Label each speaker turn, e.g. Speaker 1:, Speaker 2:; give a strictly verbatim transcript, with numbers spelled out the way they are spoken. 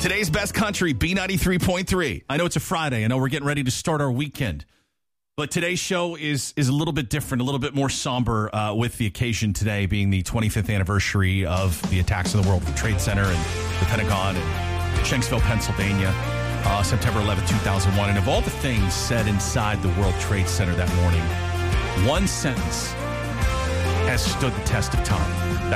Speaker 1: Today's best country, B ninety-three point three. I know it's a Friday. I know we're getting ready to start our weekend. But today's show is is a little bit different, a little bit more somber uh, with the occasion today being the twenty-fifth anniversary of the attacks on the World Trade Center and the Pentagon in Shanksville, Pennsylvania, uh, September eleventh, two thousand one. And of all the things said inside the World Trade Center that morning, one sentence has stood the test of time.